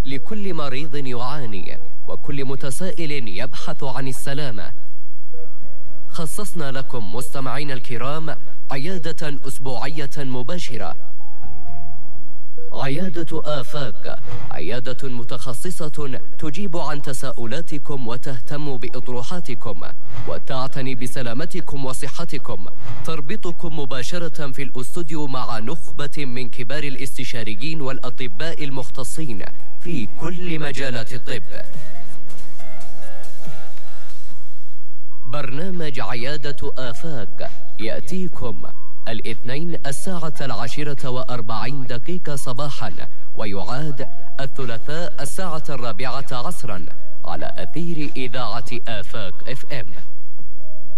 لكل مريض يعاني وكل متسائل يبحث عن السلامة. خصصنا لكم مستمعين الكرام عيادة أسبوعية مباشرة. عيادة آفاق، عيادة متخصصة تجيب عن تساؤلاتكم وتهتم بإطروحاتكم وتعتني بسلامتكم وصحتكم. تربطكم مباشرة في الأستوديو مع نخبة من كبار الاستشاريين والأطباء المختصين في كل مجالات الطب. برنامج عيادة آفاق يأتيكم الاثنين 10:40 صباحا، ويعاد الثلاثاء 4:00 عصرا على أثير إذاعة آفاق FM.